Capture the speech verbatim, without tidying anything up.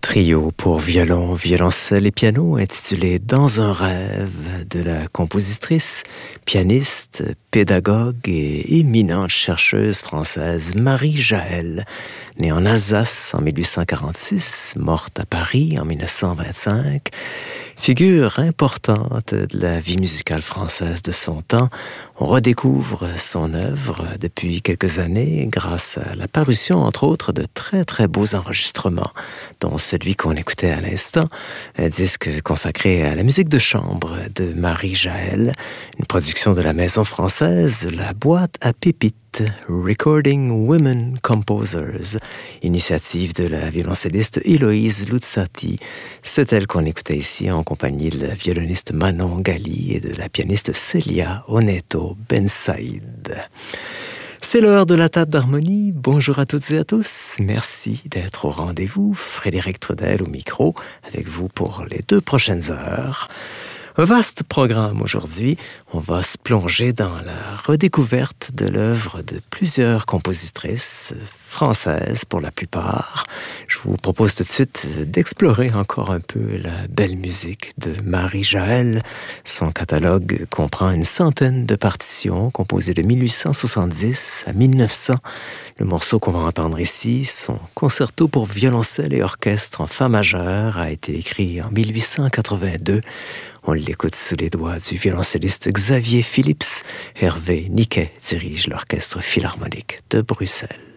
Trio pour violon, violoncelle et piano intitulé Dans un rêve de la compositrice, pianiste, pédagogue et éminente chercheuse française Marie Jaël, née en Alsace en mille huit cent quarante-six, morte à Paris en mille neuf cent vingt-cinq. Figure importante de la vie musicale française de son temps, on redécouvre son œuvre depuis quelques années grâce à la parution, entre autres, de très très beaux enregistrements, dont celui qu'on écoutait à l'instant, un disque consacré à la musique de chambre de Marie Jaël, une production de la maison française La Boîte à Pépites, Recording Women Composers, initiative de la violoncelliste Héloïse Luzzati. C'est elle qu'on écoutait ici en compagnie de la violoniste Manon Gali et de la pianiste Célia Oneto Ben Saïd. C'est l'heure de la table d'harmonie. Bonjour à toutes et à tous. Merci d'être au rendez-vous. Frédéric Trudel au micro, avec vous pour les deux prochaines heures. Un vaste programme aujourd'hui. On va se plonger dans la redécouverte de l'œuvre de plusieurs compositrices françaises pour la plupart. Je vous propose tout de suite d'explorer encore un peu la belle musique de Marie Jaël. Son catalogue comprend une centaine de partitions composées de mille huit cent soixante-dix à mille neuf cents. Le morceau qu'on va entendre ici, son concerto pour violoncelle et orchestre en fa majeur, a été écrit en mille huit cent quatre-vingt-deux. On l'écoute sous les doigts du violoncelliste Xavier Phillips. Hervé Niquet dirige l'Orchestre Philharmonique de Bruxelles.